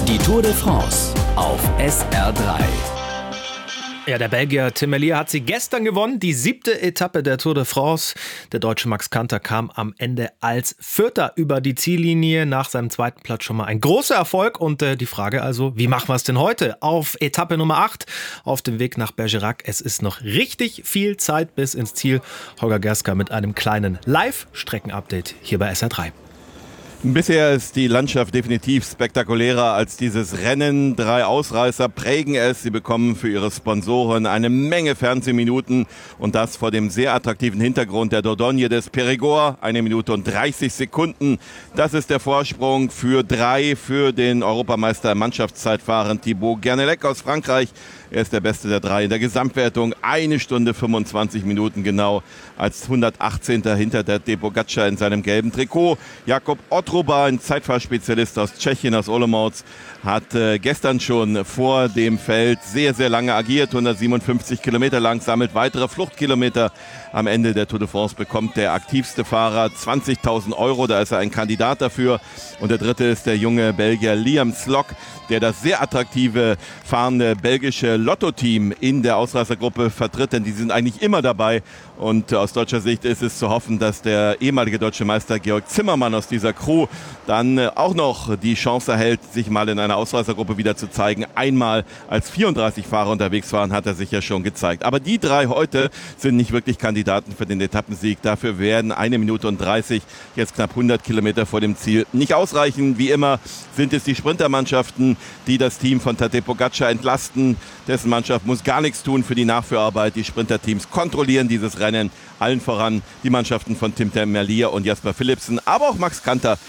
Die Tour de France auf SR3. Ja, der Belgier Tim Merlier hat sie gestern gewonnen, die 7. Etappe der Tour de France. Der Deutsche Max Kanter kam am Ende als Vierter über die Ziellinie. Nach seinem zweiten Platz schon mal ein großer Erfolg. Und die Frage also, wie machen wir es denn heute? Auf Etappe Nummer 8 auf dem Weg nach Bergerac. Es ist noch richtig viel Zeit bis ins Ziel. Holger Gerska mit einem kleinen Live-Strecken-Update hier bei SR3. Bisher ist die Landschaft definitiv spektakulärer als dieses Rennen. 3 Ausreißer prägen es. Sie bekommen für ihre Sponsoren eine Menge Fernsehminuten und das vor dem sehr attraktiven Hintergrund der Dordogne des Périgord. 1 Minute und 30 Sekunden. Das ist der Vorsprung für 3 für den Europameister Mannschaftszeitfahrer Thibaut Gernelec aus Frankreich. Er ist der Beste der 3 in der Gesamtwertung. 1 Stunde 25 Minuten genau als 118. hinter der Pogačar in seinem gelben Trikot. Jakob Otroba, ein Zeitfahrspezialist aus Tschechien, aus Olomouc, hat gestern schon vor dem Feld sehr, sehr lange agiert. 157 Kilometer lang, sammelt weitere Fluchtkilometer. Am Ende der Tour de France bekommt der aktivste Fahrer 20.000 €. Da ist er ein Kandidat dafür. Und der dritte ist der junge Belgier Liam Slock, der das sehr attraktive fahrende belgische Lotto-Team in der Ausreißergruppe vertritt, denn die sind eigentlich immer dabei. Und aus deutscher Sicht ist es zu hoffen, dass der ehemalige deutsche Meister Georg Zimmermann aus dieser Crew dann auch noch die Chance erhält, sich mal in einer Ausreißergruppe wieder zu zeigen. Einmal als 34 Fahrer unterwegs waren, hat er sich ja schon gezeigt. Aber die 3 heute sind nicht wirklich Kandidaten für den Etappensieg. Dafür werden 1 Minute und 30, jetzt knapp 100 Kilometer vor dem Ziel, nicht ausreichen. Wie immer sind es die Sprintermannschaften, die das Team von Tadej Pogačar entlasten. Dessen Mannschaft muss gar nichts tun für die Nachführarbeit. Die Sprinterteams kontrollieren dieses Rennen. Allen voran die Mannschaften von Tim Merlier und Jasper Philipsen, aber auch Max Kanter